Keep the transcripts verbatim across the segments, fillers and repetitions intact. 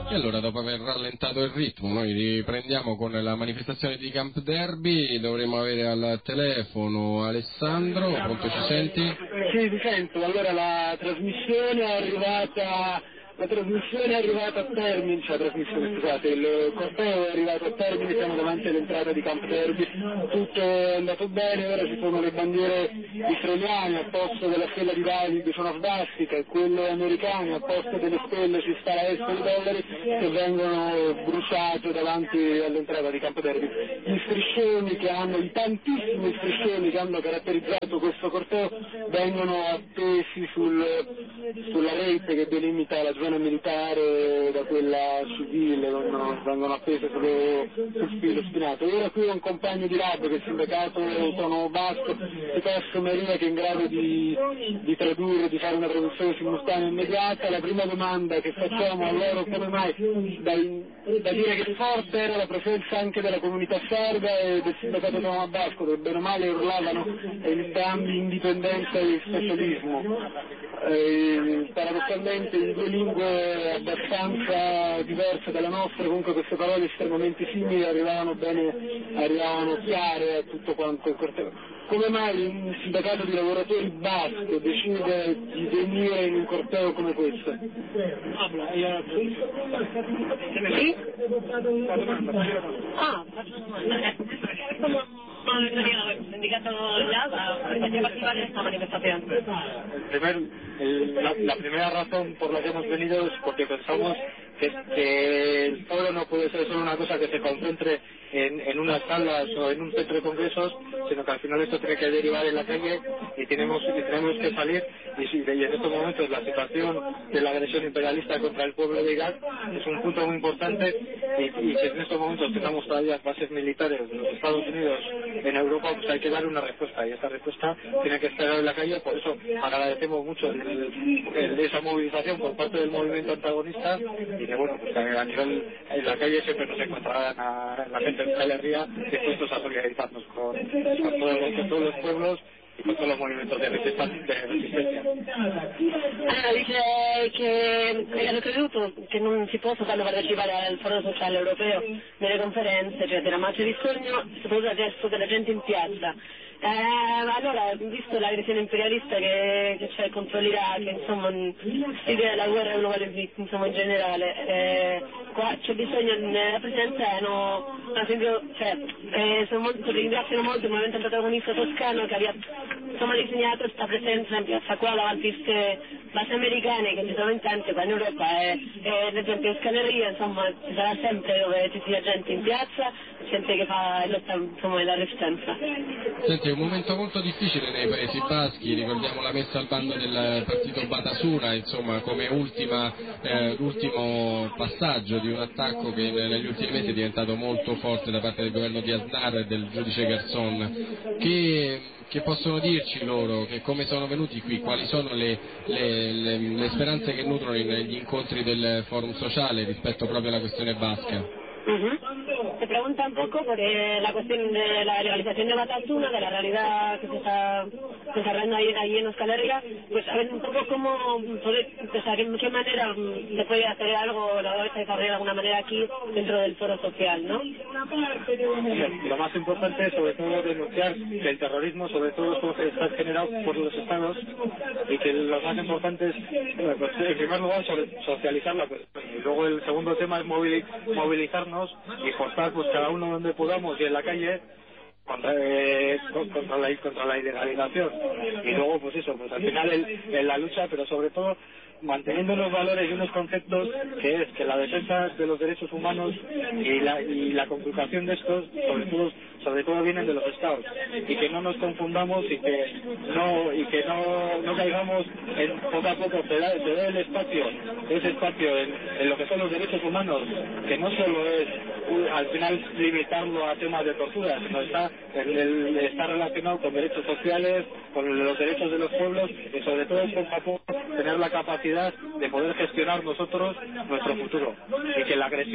E allora, dopo aver rallentato il ritmo, noi riprendiamo con la manifestazione di Camp Derby. Dovremo avere al telefono Alessandro. Pronto, ci senti? Sì, ti sento. Allora la trasmissione è arrivata... La trasmissione è arrivata a termine, cioè la trasmissione, scusate, il corteo è arrivato a termine, siamo davanti all'entrata di Camp Derby, tutto è andato bene, ora ci sono le bandiere israeliane al posto della stella di David, sono svastica, e quelle americane al posto delle stelle ci sta la S di dollari che vengono bruciate davanti all'entrata di Camp Derby. Gli striscioni che hanno, i tantissimi striscioni che hanno caratterizzato questo corteo vengono appesi sul, sulla rete che delimita la zona militare da quella civile, vengono, vengono appese sullo, sul filo spinato. Io ero qui un compagno di lab che è il sindacato autonomo basco, Picasso Maria, che è in grado di, di tradurre, di fare una traduzione simultanea immediata. La prima domanda che facciamo a loro: come mai, da, da dire che forte era la presenza anche della comunità sarda e del sindacato autonomo basco, che bene o male urlavano entrambi indipendenza e specialismo. Eh, paradossalmente in due lingue abbastanza diverse dalla nostra, comunque queste parole estremamente simili arrivavano bene, arrivavano chiare a tutto quanto il corteo. Come mai un sindacato di lavoratori basco decide di venire in un corteo come questo? Ah, el sindicato LASA permitió participar en esta manifestación. Primer, el, la, la primera razón por la que hemos venido es porque pensamos que, que el foro no puede ser solo una cosa que se concentre en, en unas salas o en un centro de congresos, sino que al final esto tiene que derivar en la calle y tenemos, y tenemos que salir, y, y en estos momentos la situación de la agresión imperialista contra el pueblo de Irak es un punto muy importante, y, y si en estos momentos tenemos todavía bases militares de los Estados Unidos en Europa, pues hay que dar una respuesta, y esta respuesta tiene que estar en la calle. Por eso agradecemos mucho el, el, esa movilización por parte del movimiento antagonista, y que bueno, pues a nivel en la calle siempre nos encontrarán a la gente de Euskal Herria dispuestos a solidarizarnos con, con, todos los, con todos los pueblos y con todos los movimientos de resistencia. Allora, dice che hanno creduto che non si possa farlo partecipare al Foro Sociale Europeo nelle conferenze, eccetera, ma c'è bisogno soprattutto adesso della gente in piazza. Eh, allora, visto l'aggressione imperialista che, che c'è contro l'Iraq, insomma, l'idea della guerra globale, insomma, in generale, eh, qua c'è bisogno della presenza, no, esempio, cioè, eh, sono molto, ringraziano molto il movimento protagonista toscano che aveva, insomma, disegnato questa presenza in piazza qua davanti a queste basi americane che ci sono in tante qua in Europa, e, e ad esempio in Scaleria, insomma, ci sarà sempre dove ci sia gente in piazza, gente che fa lotta, insomma, la resistenza. Senti, è un momento molto difficile nei Paesi Baschi, ricordiamo la messa al bando del partito Batasuna, insomma, come ultima, eh, ultimo passaggio di un attacco che negli ultimi mesi è diventato molto forte da parte del governo di Aznar e del giudice Garçon. Che, che possono dirci loro, che come sono venuti qui, quali sono le, le, le, le speranze che nutrono negli incontri del forum sociale rispetto proprio alla questione basca? Uh-huh. Se pregunta un poco por eh, la cuestión de la legalización de Batasuna, de la realidad que se está desarrollando ahí, ahí en Euskal Herria, pues a ver un poco cómo poder, o sea, en qué manera se puede hacer algo, la vais a desarrollar de alguna manera aquí dentro del foro social, ¿no? Lo más importante es sobre todo denunciar que el terrorismo sobre todo está generado por los estados, y que lo más importante es, pues, en primer lugar, sobre socializar la cuestión, y luego el segundo tema es movilizarnos y forzar, pues, cada uno donde podamos y en la calle contra, eh, contra, la, contra la ilegalización, y luego pues eso, pues al final el, en la lucha, pero sobre todo manteniendo unos valores y unos conceptos, que es que la defensa de los derechos humanos y la, y la conculcación de estos sobre todo, sobre todo vienen de los estados, y que no nos confundamos y que no y que no, no caigamos en poco a poco se da, se da el espacio ese espacio en, en lo que son los derechos humanos, que no solo es al final limitarlo a temas de tortura, sino está, el, el, está relacionado con derechos sociales, con los derechos de los pueblos, y sobre todo poco a poco tener la capacidad de poder gestionar nosotros nuestro futuro, y que la agresión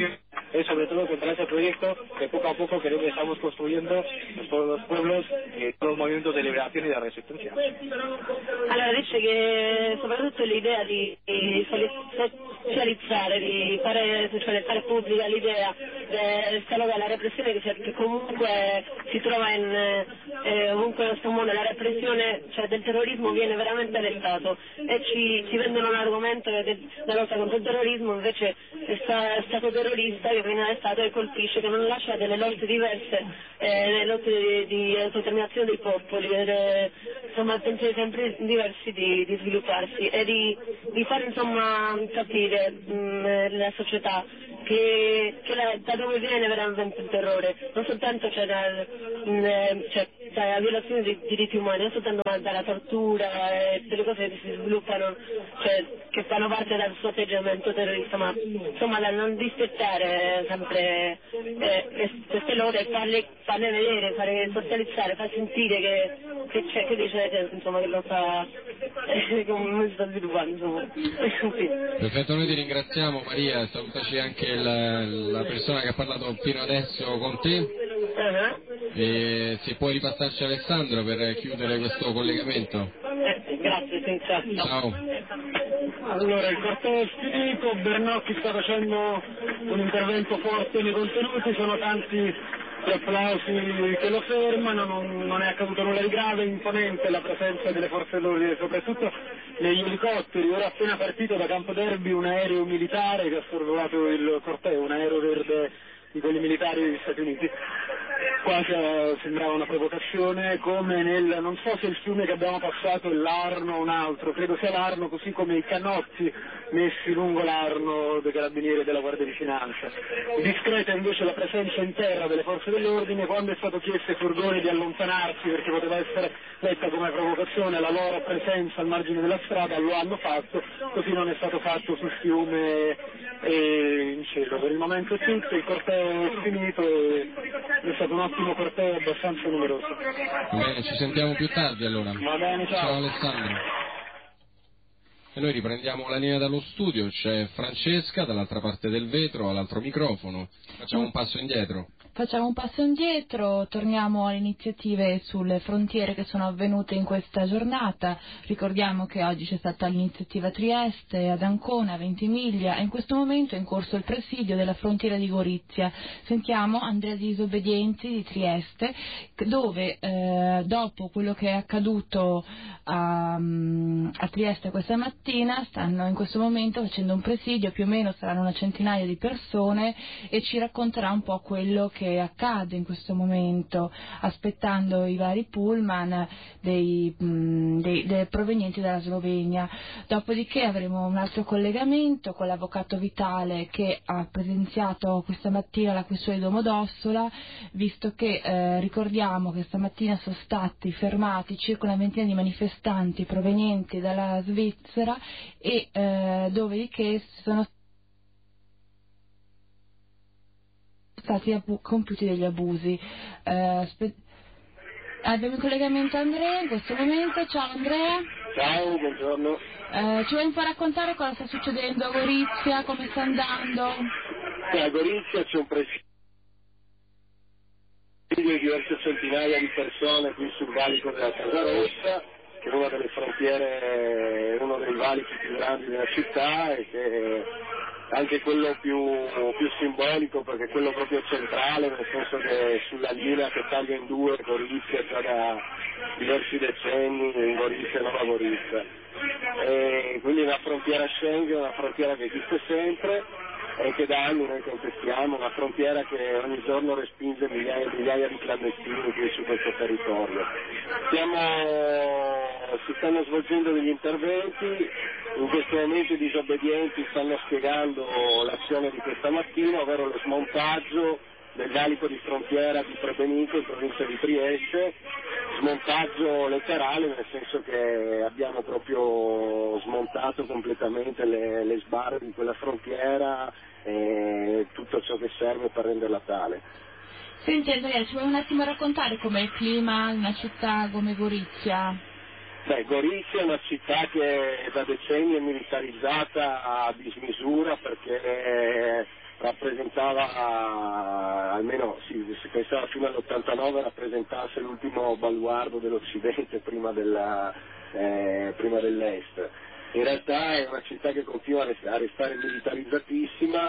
y sobre todo contra ese proyecto que poco a poco creo que estamos construyendo en todos los pueblos y todos los movimientos de liberación y de resistencia. Allora dice che soprattutto l'idea di, di socializzare, di fare, cioè fare pubblica l'idea del scalo della repressione che, che comunque si trova in eh, ovunque nel nostro mondo, la repressione, cioè, del terrorismo viene veramente arrestato e ci, ci vendono un argomento della lotta contro il terrorismo, invece è stato terrorista che viene arrestato e colpisce, che non lascia delle lotte diverse, eh, le lotte di, di autodeterminazione dei popoli, eh, insomma pensieri sempre diversi di, di svilupparsi e di, di fare insomma capire mh, la società che, che la, da dove viene veramente il terrore, non soltanto cioè, dal, mh, cioè, dalla violazione dei diritti umani, non soltanto dalla tortura e delle cose che si sviluppano, cioè, che fanno parte del suo atteggiamento terrorista, ma insomma da non rispettare sempre eh, queste lode e farle, farle vedere, fare socializzare, far sentire che, che c'è, che dice insomma che lo sta, eh, come si sta sviluppando insomma. Sì. Perfetto, noi ti ringraziamo Maria, salutaci anche la, la persona che ha parlato fino adesso con te. Uh-huh. E se puoi ripassarci Alessandro per chiudere questo collegamento. Eh, grazie, senz'altro. Ciao. Allora, il corteo è finito, Bernocchi sta facendo un intervento forte nei contenuti, sono tanti gli applausi che lo fermano, non, non è accaduto nulla di grave, imponente la presenza delle forze dell'ordine, soprattutto negli elicotteri. Ora appena partito da Campo Derby un aereo militare che ha sorvolato il corteo, un aereo verde di quelli militari degli Stati Uniti. Quasi sembrava una provocazione, come nel, non so se il fiume che abbiamo passato è l'Arno o un altro, credo sia l'Arno, così come i canotti messi lungo l'Arno dei carabinieri e della Guardia di Finanza. Discreta invece la presenza in terra delle forze dell'ordine, quando è stato chiesto ai furgoni di allontanarsi perché poteva essere letta come provocazione la loro presenza al margine della strada, lo hanno fatto, così non è stato fatto sul fiume e in cielo. Per il momento è tutto, il corteo è finito e è stato un ottimo corteo abbastanza numeroso. Bene, ci sentiamo più tardi allora. Va bene, ciao. Ciao Alessandro. E noi riprendiamo la linea dallo studio, c'è Francesca dall'altra parte del vetro, all'altro microfono. Facciamo un passo indietro. Facciamo un passo indietro, torniamo alle iniziative sulle frontiere che sono avvenute in questa giornata. Ricordiamo che oggi c'è stata l'iniziativa Trieste, ad Ancona, a Ventimiglia e in questo momento è in corso il presidio della frontiera di Gorizia. Sentiamo Andrea Disobbedienti di Trieste, dove eh, dopo quello che è accaduto a, a Trieste questa mattina stanno in questo momento facendo un presidio, più o meno saranno una centinaia di persone, e ci racconterà un po' quello che accade in questo momento, aspettando i vari pullman dei, mh, dei, dei provenienti dalla Slovenia. Dopodiché avremo un altro collegamento con l'avvocato Vitale, che ha presenziato questa mattina alla questura di Domodossola, visto che eh, ricordiamo che stamattina sono stati fermati circa una ventina di manifestanti provenienti dalla Svizzera e eh, dopodiché sono stati abu- compiuti degli abusi. Eh, spe- abbiamo in collegamento Andrea in questo momento. Ciao Andrea. Ciao, buongiorno. Eh, ci vuoi un po' raccontare cosa sta succedendo a Gorizia, come sta andando? Sì, a Gorizia c'è un presidio di diverse centinaia di persone qui sul valico della Casa Rossa, che è una delle frontiere, uno dei valichi più grandi della città e che anche quello più, più simbolico, perché è quello proprio centrale, nel senso che sulla linea che taglia in due Gorizia già da diversi decenni, in Gorizia e Nuova Gorizia. E quindi è una frontiera Schengen, una frontiera che esiste sempre e che da anni noi contestiamo, una frontiera che ogni giorno respinge migliaia e migliaia di clandestini qui su questo territorio. Stiamo, si stanno svolgendo degli interventi, in questo momento i disobbedienti stanno spiegando l'azione di questa mattina, ovvero lo smontaggio del valico di frontiera di Prebenico in provincia di Trieste, smontaggio letterale, nel senso che abbiamo proprio smontato completamente le, le sbarre di quella frontiera e tutto ciò che serve per renderla tale. Senti Andrea, ci vuoi un attimo raccontare com'è il clima in una città come Gorizia? Beh, Gorizia è una città che da decenni è militarizzata a dismisura, perché è rappresentata pensava, almeno si, si pensava fino all'ottantanove rappresentasse l'ultimo baluardo dell'Occidente prima, della, eh, prima dell'Est. In realtà è una città che continua a restare militarizzatissima,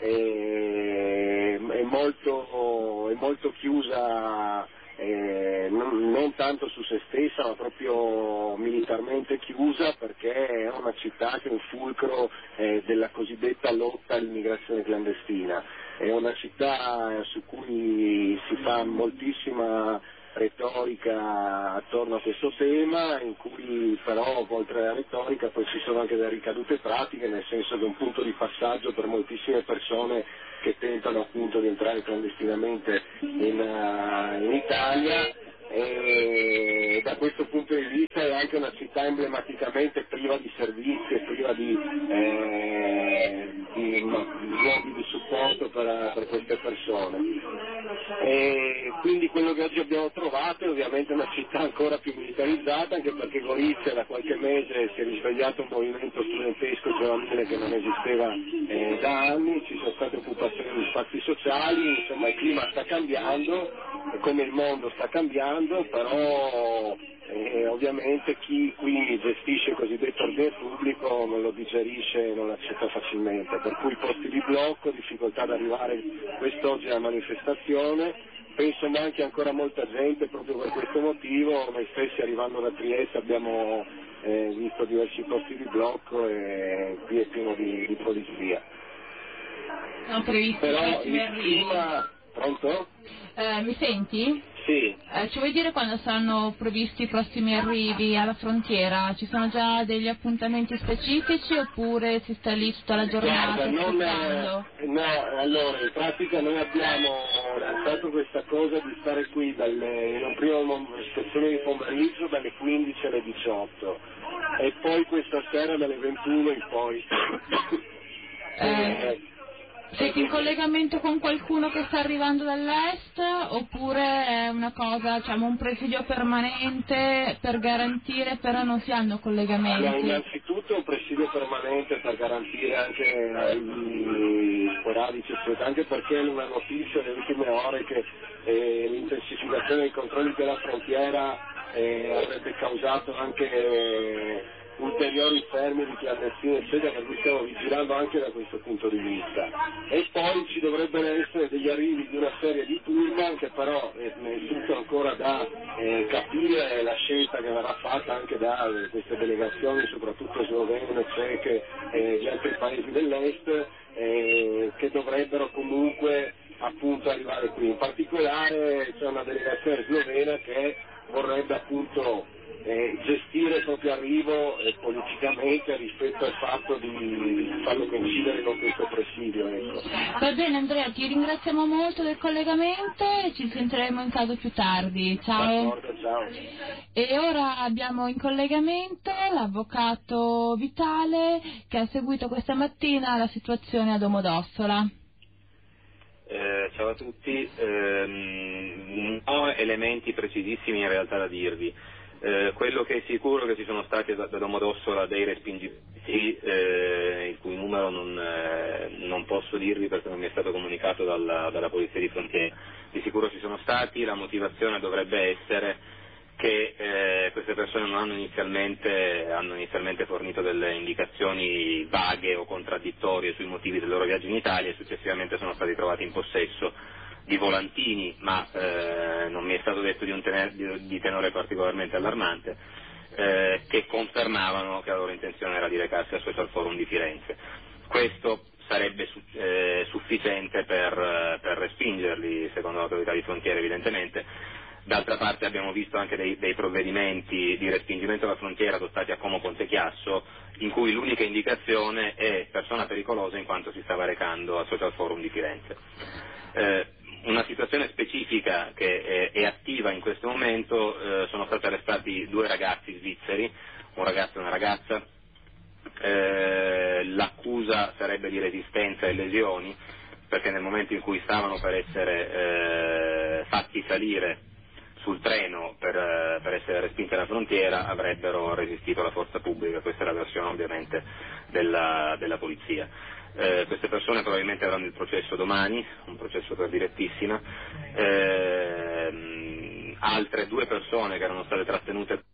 e, è, molto, è molto chiusa, eh, non, non tanto su se stessa, ma proprio militarmente chiusa, perché è una città che è un fulcro eh, della cosiddetta lotta all'immigrazione clandestina. È una città su cui si fa moltissima retorica attorno a questo tema, in cui però oltre alla retorica poi ci sono anche delle ricadute pratiche, nel senso che è un punto di passaggio per moltissime persone che tentano appunto di entrare clandestinamente in, uh, in Italia, e da questo punto di vista è anche una città emblematicamente priva di servizi e priva di, eh, di luoghi di supporto per, per queste persone. E quindi quello che oggi abbiamo trovato è ovviamente una città ancora più militarizzata, anche perché Gorizia da qualche mese si è risvegliato un movimento studentesco giovanile che non esisteva eh, da anni, ci sono state occupazioni di spazi sociali, insomma il clima sta cambiando, come il mondo sta cambiando, però eh, ovviamente chi qui gestisce il cosiddetto ordine pubblico non lo digerisce e non lo accetta facilmente, per cui posti di blocco, difficoltà ad arrivare quest'oggi alla manifestazione. Penso manchi ancora molta gente proprio per questo motivo, noi stessi arrivando da Trieste abbiamo eh, visto diversi posti di blocco e qui è pieno di, di polizia. Sono previsti però il clima... Pronto? Eh, mi senti? Sì. Eh, ci vuoi dire quando saranno previsti i prossimi arrivi alla frontiera? Ci sono già degli appuntamenti specifici oppure si sta lì tutta la giornata? Guarda, non è, no, allora in pratica noi abbiamo lanciato questa cosa di stare qui dalle, in un primo sessione di pomeriggio dalle quindici alle diciotto e poi questa sera dalle ventuno in poi. Eh. eh, Siete in collegamento con qualcuno che sta arrivando dall'est oppure è una cosa, diciamo, un presidio permanente per garantire, però non si hanno collegamenti? Allora, innanzitutto un presidio permanente per garantire anche gli sporadici, anche perché una notizia nelle ultime ore che eh, l'intensificazione dei controlli della frontiera eh, avrebbe causato anche eh, ulteriori fermi di clandestini eccetera, per cui stiamo vigilando anche da questo punto di vista. E poi ci dovrebbero essere degli arrivi di una serie di pullman che però è tutto ancora da eh, capire la scelta che verrà fatta anche da eh, queste delegazioni, soprattutto slovene, ceche e di altri paesi dell'est, eh, che dovrebbero comunque appunto arrivare qui. In particolare c'è una delegazione slovena che vorrebbe appunto Eh, gestire il proprio arrivo eh, politicamente rispetto al fatto di, di farlo coincidere con questo presidio. Ecco. Va bene Andrea, ti ringraziamo molto del collegamento e ci sentiremo in caso più tardi. Ciao. D'accordo, ciao. E ora abbiamo in collegamento l'avvocato Vitale che ha seguito questa mattina la situazione a Domodossola. Eh, ciao a tutti, eh, ho elementi precisissimi in realtà da dirvi. Eh, quello che è sicuro è che ci sono stati da, da Domodossola dei respingimenti, eh, il cui numero non, eh, non posso dirvi perché non mi è stato comunicato dalla, dalla Polizia di Frontiera. Di sicuro ci sono stati, la motivazione dovrebbe essere che eh, queste persone non hanno inizialmente, hanno inizialmente fornito delle indicazioni vaghe o contraddittorie sui motivi del loro viaggio in Italia e successivamente sono stati trovati in possesso di volantini, ma eh, non mi è stato detto di un tenere, di, di tenore particolarmente allarmante, eh, che confermavano che la loro intenzione era di recarsi al Social Forum di Firenze. Questo sarebbe su, eh, sufficiente per, per respingerli, secondo l'autorità di frontiera evidentemente. D'altra parte abbiamo visto anche dei, dei provvedimenti di respingimento alla frontiera adottati a Como Ponte Chiasso, in cui l'unica indicazione è persona pericolosa in quanto si stava recando al Social Forum di Firenze. Eh, Una situazione specifica che è, è attiva in questo momento, eh, sono stati arrestati due ragazzi svizzeri, un ragazzo e una ragazza, eh, l'accusa sarebbe di resistenza e lesioni, perché nel momento in cui stavano per essere eh, fatti salire sul treno per, per essere respinti alla frontiera avrebbero resistito alla forza pubblica, questa è la versione ovviamente della, della polizia. Eh, queste persone probabilmente avranno il processo domani, un processo per direttissima. Eh, altre due persone che erano state trattenute